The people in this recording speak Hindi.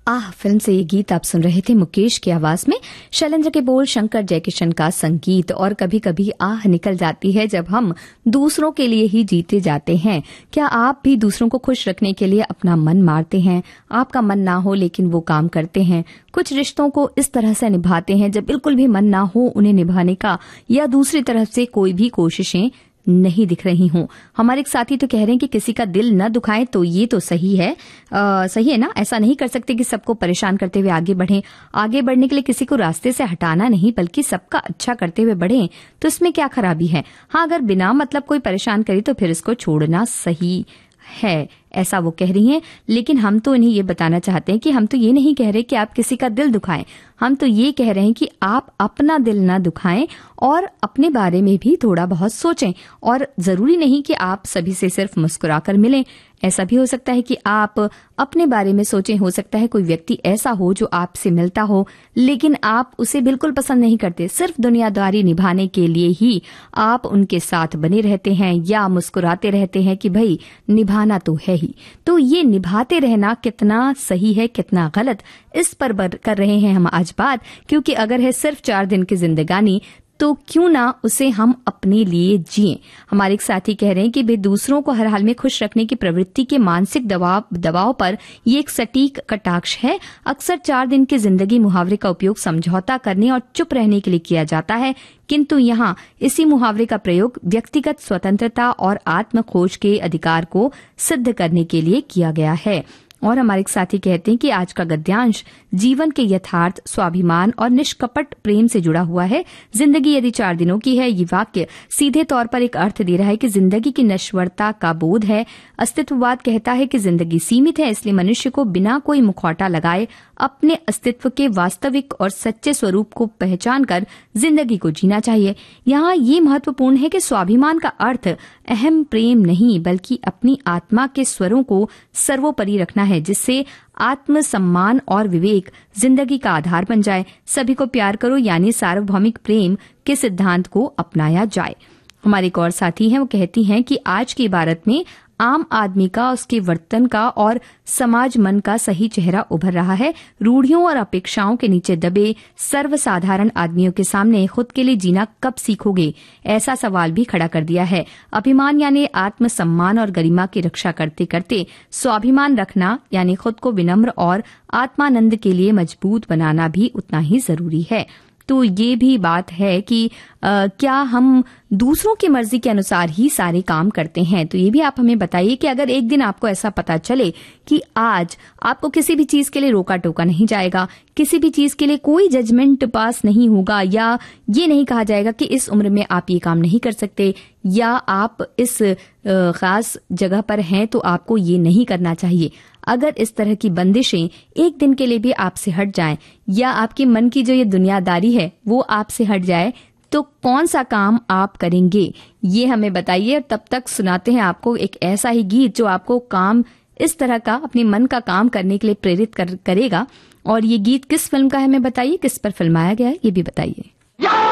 आह फिल्म से ये गीत आप सुन रहे थे मुकेश की आवाज में। शैलेंद्र के बोल, शंकर जयकिशन का संगीत। और कभी कभी आह निकल जाती है जब हम दूसरों के लिए ही जीते जाते हैं। क्या आप भी दूसरों को खुश रखने के लिए अपना मन मारते हैं? आपका मन ना हो लेकिन वो काम करते हैं। कुछ रिश्तों को इस तरह से निभाते हैं जब बिल्कुल भी मन ना हो उन्हें निभाने का, या दूसरी तरफ से कोई भी कोशिशें नहीं दिख रही हूं। हमारे एक साथी तो कह रहे हैं कि किसी का दिल न दुखाएं, तो ये तो सही है। सही है ना? ऐसा नहीं कर सकते कि सबको परेशान करते हुए आगे बढ़ें। आगे बढ़ने के लिए किसी को रास्ते से हटाना नहीं, बल्कि सबका अच्छा करते हुए बढ़ें, तो इसमें क्या खराबी है? हाँ, अगर बिना मतलब कोई परेशान करे तो फिर इसको छोड़ना सही है, ऐसा वो कह रही हैं। लेकिन हम तो इन्हें ये बताना चाहते हैं कि हम तो ये नहीं कह रहे कि आप किसी का दिल दुखाएं, हम तो ये कह रहे हैं कि आप अपना दिल ना दुखाएं और अपने बारे में भी थोड़ा बहुत सोचें। और जरूरी नहीं कि आप सभी से सिर्फ मुस्कुराकर मिलें, ऐसा भी हो सकता है कि आप अपने बारे में सोचें। हो सकता है कोई व्यक्ति ऐसा हो जो आपसे मिलता हो लेकिन आप उसे बिल्कुल पसंद नहीं करते, सिर्फ दुनियादारी निभाने के लिए ही आप उनके साथ बने रहते हैं या मुस्कुराते रहते हैं कि भाई निभाना तो है ही। तो ये निभाते रहना कितना सही है कितना गलत, इस पर कर रहे हैं हम आज बात। क्योंकि अगर है सिर्फ 4 दिन की जिंदगानी तो क्यों ना उसे हम अपने लिए जिएं। हमारे एक साथी कह रहे हैं कि वे दूसरों को हर हाल में खुश रखने की प्रवृत्ति के मानसिक दबाव पर ये एक सटीक कटाक्ष है। अक्सर 4 दिन की जिंदगी मुहावरे का उपयोग समझौता करने और चुप रहने के लिए किया जाता है, किंतु यहाँ इसी मुहावरे का प्रयोग व्यक्तिगत स्वतंत्रता और आत्म खोज के अधिकार को सिद्ध करने के लिए किया गया है। और हमारे एक साथी कहते हैं कि आज का गद्यांश जीवन के यथार्थ, स्वाभिमान और निष्कपट प्रेम से जुड़ा हुआ है। जिंदगी यदि 4 दिनों की है, ये वाक्य सीधे तौर पर एक अर्थ दे रहा है कि जिंदगी की नश्वरता का बोध है। अस्तित्ववाद कहता है कि जिंदगी सीमित है, इसलिए मनुष्य को बिना कोई मुखौटा लगाए अपने अस्तित्व के वास्तविक और सच्चे स्वरूप को पहचान कर जिंदगी को जीना चाहिए। यहाँ ये महत्वपूर्ण है कि स्वाभिमान का अर्थ अहम प्रेम नहीं, बल्कि अपनी आत्मा के स्वरों को सर्वोपरि रखना है, जिससे आत्मसम्मान और विवेक जिंदगी का आधार बन जाए। सभी को प्यार करो यानी सार्वभौमिक प्रेम के सिद्धांत को अपनाया जाए। हमारे एक और साथी हैं, वो कहती हैं कि आज की इबारत में आम आदमी का, उसके वर्तन का और समाज मन का सही चेहरा उभर रहा है। रूढ़ियों और अपेक्षाओं के नीचे दबे सर्वसाधारण आदमियों के सामने खुद के लिए जीना कब सीखोगे, ऐसा सवाल भी खड़ा कर दिया है। अभिमान यानी आत्मसम्मान और गरिमा की रक्षा करते करते स्वाभिमान रखना यानी खुद को विनम्र और आत्मानंद के लिए मजबूत बनाना भी उतना ही जरूरी है। तो ये भी बात है कि क्या हम दूसरों की मर्जी के अनुसार ही सारे काम करते हैं? तो ये भी आप हमें बताइए कि अगर एक दिन आपको ऐसा पता चले कि आज आपको किसी भी चीज के लिए रोका टोका नहीं जाएगा, किसी भी चीज के लिए कोई जजमेंट पास नहीं होगा, या ये नहीं कहा जाएगा कि इस उम्र में आप ये काम नहीं कर सकते, या आप इस खास जगह पर हैं तो आपको ये नहीं करना चाहिए। अगर इस तरह की बंदिशें एक दिन के लिए भी आपसे हट जाएं, या आपके मन की जो ये दुनियादारी है वो आपसे हट जाए, तो कौन सा काम आप करेंगे, ये हमें बताइए। तब तक सुनाते हैं आपको एक ऐसा ही गीत जो आपको काम इस तरह का, अपने मन का काम करने के लिए प्रेरित करेगा। और ये गीत किस फिल्म का है हमें बताइए, किस पर फिल्माया गया है ये भी बताइए।